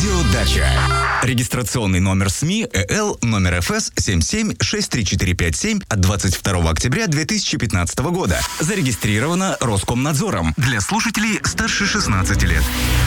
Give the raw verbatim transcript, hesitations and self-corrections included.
Радио Дача. Регистрационный номер СМИ ЭЛ номер ФС семь семь шесть три четыре пять семь от двадцать второго октября две тысячи пятнадцатого года. Зарегистрировано Роскомнадзором для слушателей старше шестнадцати лет.